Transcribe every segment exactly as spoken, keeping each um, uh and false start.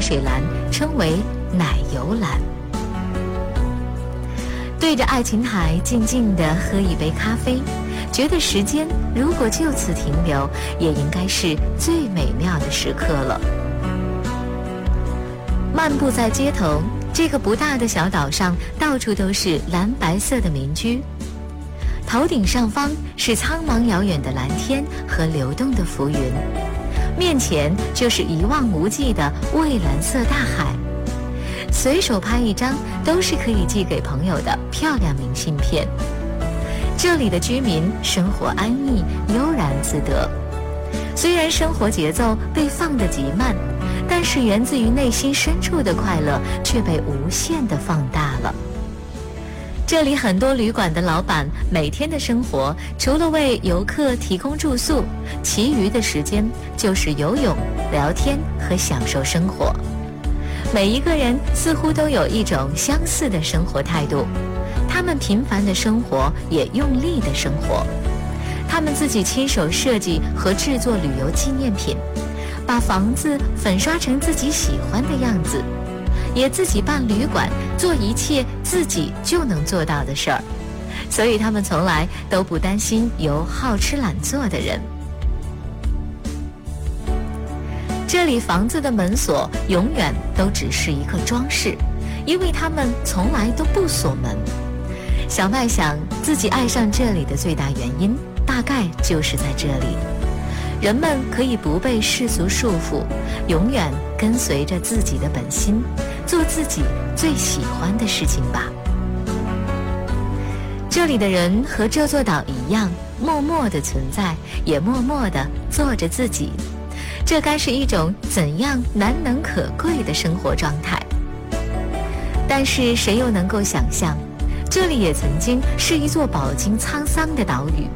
水蓝称为奶油蓝。对着爱琴海静静地喝一杯咖啡，觉得时间如果就此停留，也应该是最美妙的时刻了。漫步在街头，这个不大的小岛上到处都是蓝白色的民居，头顶上方是苍茫遥远的蓝天和流动的浮云，面前就是一望无际的蔚蓝色大海，随手拍一张都是可以寄给朋友的漂亮明信片。这里的居民生活安逸，悠然自得，虽然生活节奏被放得极慢，但是源自于内心深处的快乐却被无限地放大了。这里很多旅馆的老板每天的生活，除了为游客提供住宿，其余的时间就是游泳、聊天和享受生活。每一个人似乎都有一种相似的生活态度，他们平凡的生活，也用力的生活。他们自己亲手设计和制作旅游纪念品，把房子粉刷成自己喜欢的样子，也自己办旅馆，做一切自己就能做到的事儿。所以他们从来都不担心有好吃懒做的人。这里房子的门锁永远都只是一个装饰，因为他们从来都不锁门。小麦想，自己爱上这里的最大原因，大概就是在这里，人们可以不被世俗束缚，永远跟随着自己的本心，做自己最喜欢的事情吧。这里的人和这座岛一样，默默地存在，也默默地做着自己。这该是一种怎样难能可贵的生活状态。但是谁又能够想象，这里也曾经是一座饱经沧桑的岛屿。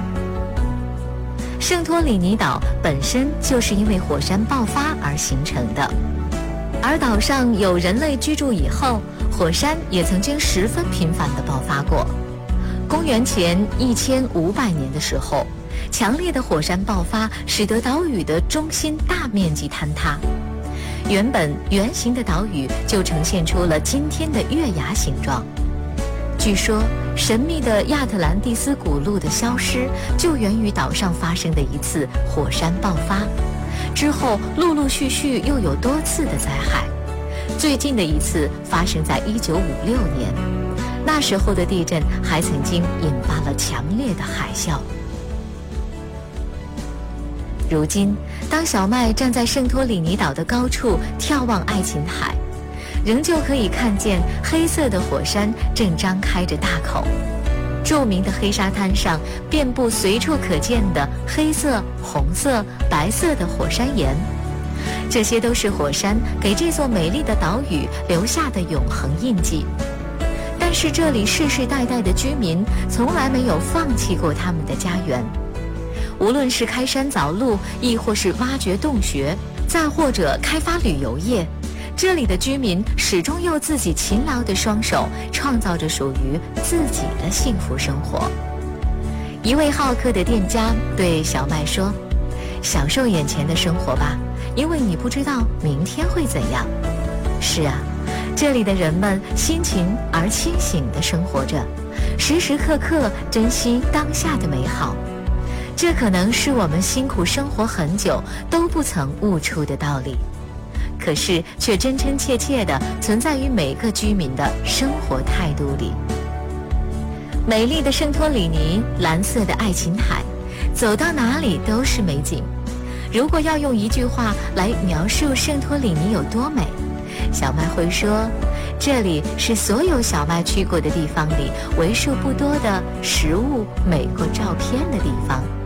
圣托里尼岛本身就是因为火山爆发而形成的，而岛上有人类居住以后，火山也曾经十分频繁地爆发过。公元前一千五百年的时候，强烈的火山爆发使得岛屿的中心大面积坍塌，原本圆形的岛屿就呈现出了今天的月牙形状。据说神秘的亚特兰蒂斯古陆的消失就源于岛上发生的一次火山爆发，之后陆陆续续又有多次的灾害，最近的一次发生在一九五六年，那时候的地震还曾经引发了强烈的海啸。如今，当小麦站在圣托里尼岛的高处眺望爱琴海，仍旧可以看见黑色的火山正张开着大口，著名的黑沙滩上遍布随处可见的黑色、红色、白色的火山岩，这些都是火山给这座美丽的岛屿留下的永恒印记。但是这里世世代代的居民从来没有放弃过他们的家园，无论是开山凿路，亦或是挖掘洞穴，再或者开发旅游业，这里的居民始终用自己勤劳的双手创造着属于自己的幸福生活。一位好客的店家对小麦说：“享受眼前的生活吧，因为你不知道明天会怎样。”是啊，这里的人们辛勤而清醒地生活着，时时刻刻珍惜当下的美好。这可能是我们辛苦生活很久都不曾悟出的道理，可是却真真切切地存在于每个居民的生活态度里。美丽的圣托里尼，蓝色的爱琴海，走到哪里都是美景。如果要用一句话来描述圣托里尼有多美，小麦会说，这里是所有小麦去过的地方里为数不多的食物美过照片的地方。